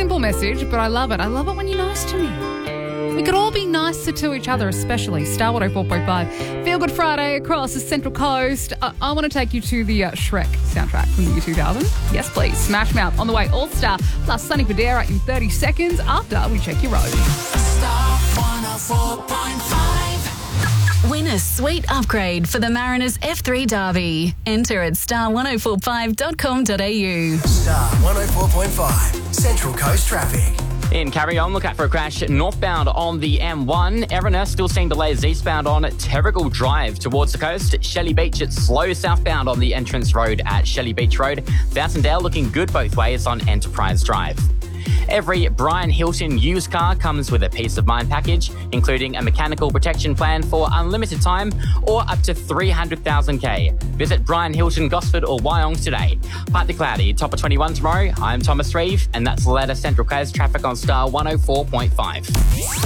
simple message, but I love it. I love it when you're nice to me. We could all be nicer to each other, especially Star 104.5. Feel Good Friday across the Central Coast. I want to take you to the Shrek soundtrack from the year 2000. Yes, please. Smash Mouth on the way. All Star plus Sonny Fodera in 30 seconds after we check your road. Star 104.5. Win a sweet upgrade for the Mariners F3 Derby. Enter at star1045.com.au. Star 104.5, Central Coast Traffic. In Carry On, look out for a crash northbound on the M1. Erina still seeing delays eastbound on Terrigal Drive towards the coast. Shelley Beach, it's slow southbound on the entrance road at Shelley Beach Road. Fountaindale looking good both ways on Enterprise Drive. Every Brian Hilton used car comes with a peace of mind package, including a mechanical protection plan for unlimited time or up to 300,000K. Visit Brian Hilton, Gosford or Wyong today. Partly cloudy, top of 21 tomorrow. I'm Thomas Reeve, and that's the latest Central Coast traffic on Star 104.5.